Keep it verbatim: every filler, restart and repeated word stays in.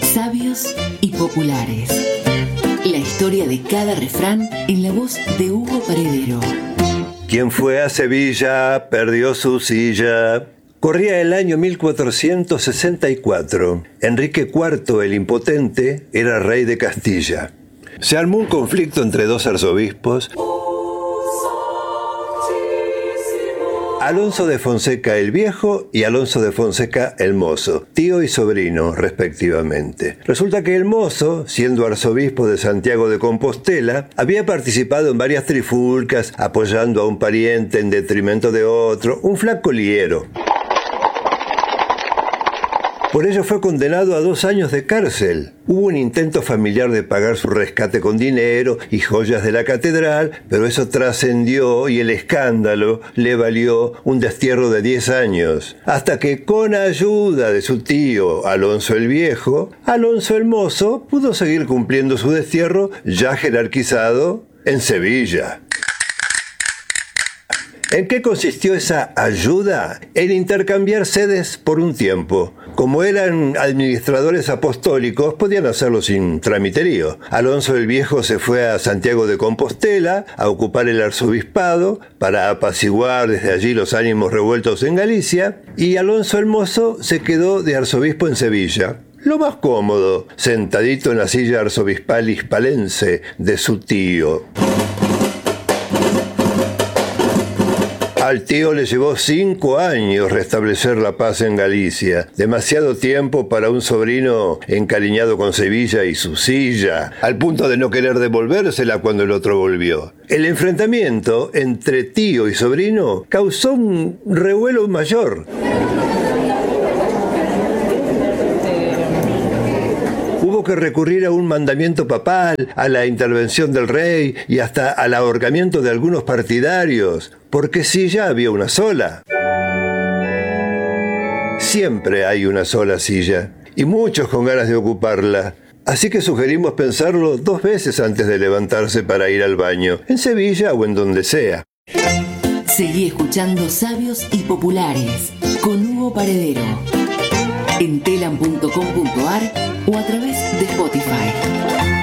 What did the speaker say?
Sabios y populares. La historia de cada refrán en la voz de Hugo Paredero. Quien fue a Sevilla perdió su silla. Corría el año mil cuatrocientos sesenta y cuatro. Enrique cuarto el Impotente era rey de Castilla. Se armó un conflicto entre dos arzobispos, Alonso de Fonseca el Viejo y Alonso de Fonseca el Mozo, tío y sobrino respectivamente. Resulta que el Mozo, siendo arzobispo de Santiago de Compostela, había participado en varias trifulcas apoyando a un pariente en detrimento de otro, un flaco liero. Por ello fue condenado a dos años de cárcel. Hubo un intento familiar de pagar su rescate con dinero y joyas de la catedral, pero eso trascendió y el escándalo le valió un destierro de diez años. Hasta que con ayuda de su tío Alonso el Viejo, Alonso el Mozo pudo seguir cumpliendo su destierro ya jerarquizado en Sevilla. ¿En qué consistió esa ayuda? En intercambiar sedes por un tiempo. Como eran administradores apostólicos, podían hacerlo sin tramiterío. Alonso el Viejo se fue a Santiago de Compostela a ocupar el arzobispado para apaciguar desde allí los ánimos revueltos en Galicia, y Alonso el Mozo se quedó de arzobispo en Sevilla. Lo más cómodo, sentadito en la silla arzobispal hispalense de su tío. Al tío le llevó cinco años restablecer la paz en Galicia, demasiado tiempo para un sobrino encariñado con Sevilla y su silla, al punto de no querer devolvérsela cuando el otro volvió. El enfrentamiento entre tío y sobrino causó un revuelo mayor. Hubo que recurrir a un mandamiento papal, a la intervención del rey y hasta al ahorcamiento de algunos partidarios, porque silla había una sola. Siempre hay una sola silla, y muchos con ganas de ocuparla. Así que sugerimos pensarlo dos veces antes de levantarse para ir al baño, en Sevilla o en donde sea. Seguí escuchando Sabios y Populares con Hugo Paredero en telam punto com punto ar o a través de Spotify.